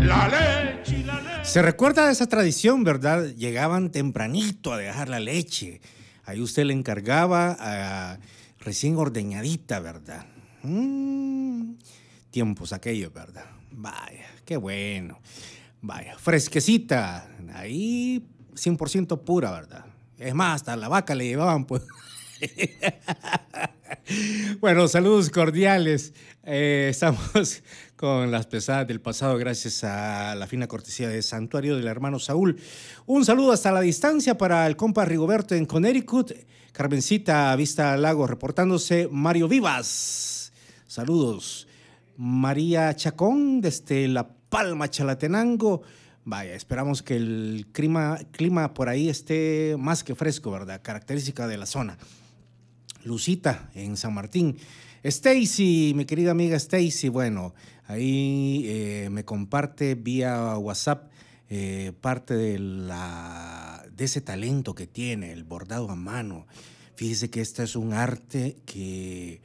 La leche, la leche. Se recuerda de esa tradición, ¿verdad? Llegaban tempranito a dejar la leche. Ahí usted le encargaba recién ordeñadita, ¿verdad? Tiempos aquellos, ¿verdad? Vaya, qué bueno. Vaya, fresquecita. Ahí 100% pura, ¿verdad? Es más, hasta la vaca le llevaban, pues. Bueno, saludos cordiales. Estamos con las pesadas del pasado gracias a la fina cortesía de Santuario del Hermano Saúl. Un saludo hasta la distancia para el compa Rigoberto en Connecticut. Carmencita Vista Lago reportándose. Mario Vivas, saludos. María Chacón desde La Palma, Chalatenango. Vaya, esperamos que el clima por ahí esté más que fresco, ¿verdad? Característica de la zona. Lucita en San Martín. Stacy, mi querida amiga Stacy, bueno, ahí me comparte vía WhatsApp parte de ese talento que tiene, el bordado a mano. Fíjese que este es un arte que,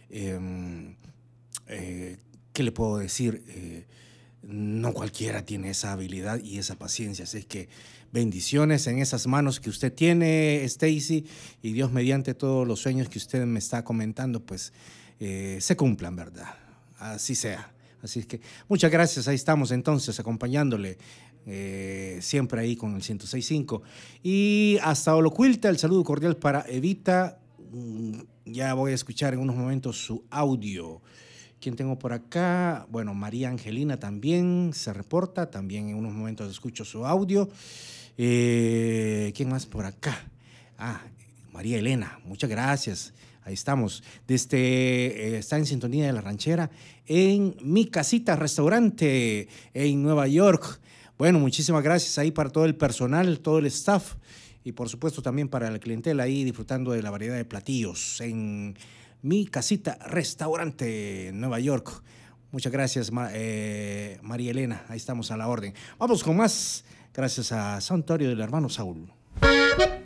¿qué le puedo decir? No cualquiera tiene esa habilidad y esa paciencia, así que bendiciones en esas manos que usted tiene, Stacy, y Dios mediante todos los sueños que usted me está comentando, pues se cumplan, ¿verdad? Así sea. Así es que muchas gracias, ahí estamos entonces acompañándole siempre ahí con el 106.5. Y hasta Olocuilta, el saludo cordial para Evita. Ya voy a escuchar en unos momentos su audio. ¿Quién tengo por acá? Bueno, María Angelina también se reporta, también en unos momentos escucho su audio. ¿Quién más por acá? María Elena, muchas gracias. Ahí estamos. Está en sintonía de La Ranchera en Mi Casita Restaurante en Nueva York. Bueno, muchísimas gracias ahí para todo el personal, todo el staff y por supuesto también para la clientela ahí disfrutando de la variedad de platillos en Mi Casita Restaurante en Nueva York. Muchas gracias, María Elena. Ahí estamos a la orden. Vamos con más. Gracias a Santuario del Hermano Saúl.